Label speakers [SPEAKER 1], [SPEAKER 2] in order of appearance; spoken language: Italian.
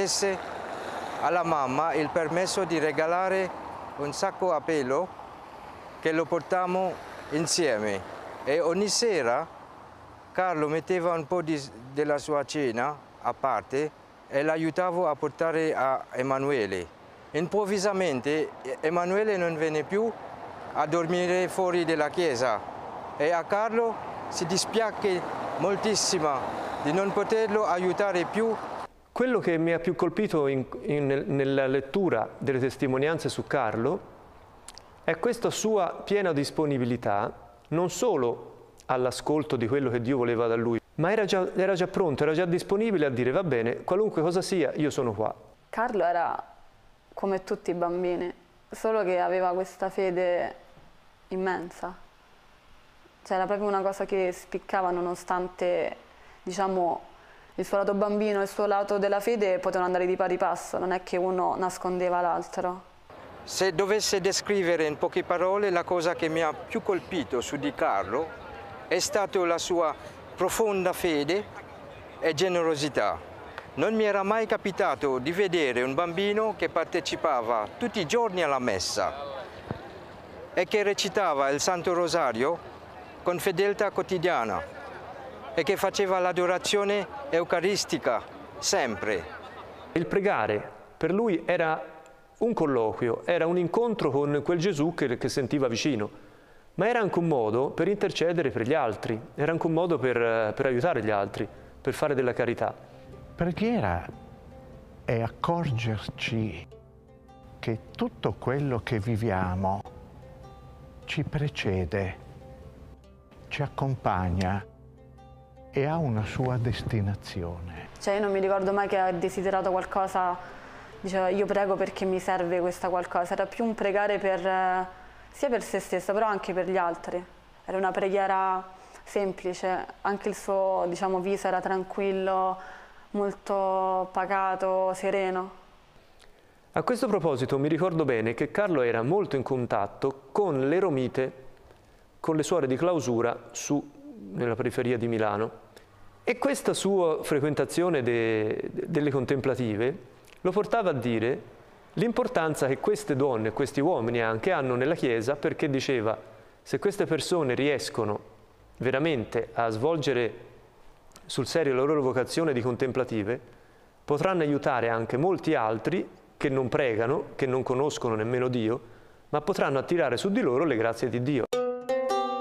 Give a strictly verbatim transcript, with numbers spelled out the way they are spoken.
[SPEAKER 1] chiese alla mamma il permesso di regalare un sacco a pelo che lo portammo insieme e ogni sera Carlo metteva un po' di, della sua cena a parte e l'aiutavo a portare a Emanuele. Improvvisamente Emanuele non venne più a dormire fuori dalla chiesa e a Carlo si dispiace moltissimo di non poterlo aiutare più.
[SPEAKER 2] Quello che mi ha più colpito in, in, nella lettura delle testimonianze su Carlo è questa sua piena disponibilità non solo all'ascolto di quello che Dio voleva da lui, ma era già, era già pronto, era già disponibile a dire va bene, qualunque cosa sia, io sono qua.
[SPEAKER 3] Carlo era come tutti i bambini, solo che aveva questa fede immensa. Cioè era proprio una cosa che spiccava nonostante, diciamo, il suo lato bambino e il suo lato della fede potevano andare di pari passo, non è che uno nascondeva l'altro.
[SPEAKER 1] Se dovesse descrivere in poche parole la cosa che mi ha più colpito su di Carlo è stata la sua profonda fede e generosità. Non mi era mai capitato di vedere un bambino che partecipava tutti i giorni alla messa e che recitava il Santo Rosario con fedeltà quotidiana e che faceva l'adorazione eucaristica sempre.
[SPEAKER 2] Il pregare per lui era un colloquio, era un incontro con quel Gesù che, che sentiva vicino, ma era anche un modo per intercedere per gli altri, era anche un modo per, per aiutare gli altri, per fare della carità.
[SPEAKER 4] Preghiera è accorgerci che tutto quello che viviamo ci precede, ci accompagna e ha una sua destinazione.
[SPEAKER 3] Cioè io non mi ricordo mai che ha desiderato qualcosa, diceva io prego perché mi serve questa qualcosa, era più un pregare per, sia per se stessa però anche per gli altri. Era una preghiera semplice, anche il suo, diciamo, viso era tranquillo, molto pacato, sereno.
[SPEAKER 2] A questo proposito mi ricordo bene che Carlo era molto in contatto con le Romite, con le suore di clausura su, nella periferia di Milano, e questa sua frequentazione de, delle contemplative lo portava a dire l'importanza che queste donne e questi uomini anche hanno nella Chiesa, perché diceva se queste persone riescono veramente a svolgere sul serio la loro vocazione di contemplative, potranno aiutare anche molti altri che non pregano, che non conoscono nemmeno Dio, ma potranno attirare su di loro le grazie di Dio.